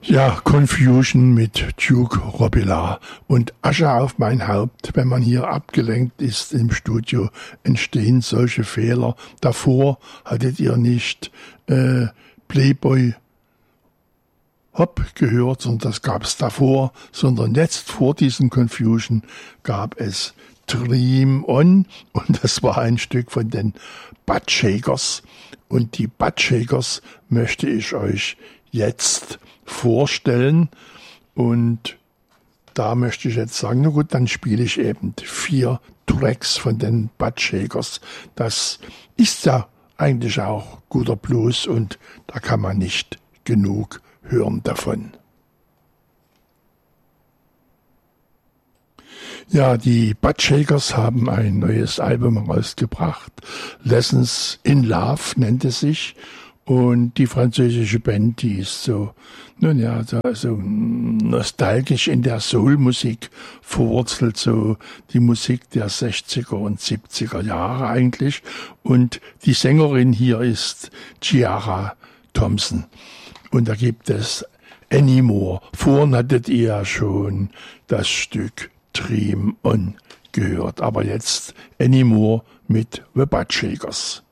Ja, Confusion mit Duke Robillard und Asche auf mein Haupt. Wenn man hier abgelenkt ist im Studio, entstehen solche Fehler. Davor hattet ihr nicht Playboy Hop gehört, sondern das gab es davor, sondern jetzt vor diesem Confusion gab es Dream On und das war ein Stück von den Buttshakers und die Buttshakers möchte ich euch jetzt vorstellen und da möchte ich jetzt sagen, na gut, dann spiele ich eben 4 Tracks von den Buttshakers. Das ist ja eigentlich auch guter Blues und da kann man nicht genug hören davon. Ja, die Buttshakers haben ein neues Album rausgebracht. Lessons in Love nennt es sich. Und die französische Band, die ist so, nun ja, so nostalgisch in der Soul-Musik verwurzelt, so die Musik der 60er und 70er Jahre eigentlich. Und die Sängerin hier ist Ciara Thompson. Und da gibt es Anymore. Vorhin hattet ihr ja schon das Stück Dream On gehört. Aber jetzt Anymore mit The Buttshakers.